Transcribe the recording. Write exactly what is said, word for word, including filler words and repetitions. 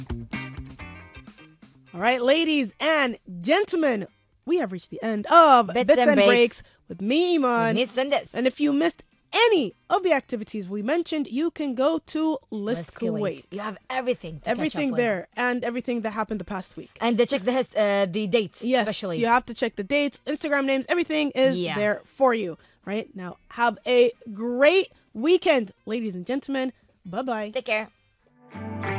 All right, ladies and gentlemen, we have reached the end of Bits Bits, and and Breaks. Breaks with me, Iman. Miss Sandis. And if you missed any of the activities we mentioned, you can go to List List Kuwait. You have everything to Everything catch up with. there and everything that happened the past week. And they check the his, uh, the dates, Yes, especially. you have to check the dates, Instagram names, everything is Yeah. there for you. Right now, have a great weekend, ladies and gentlemen. Bye bye. Take care.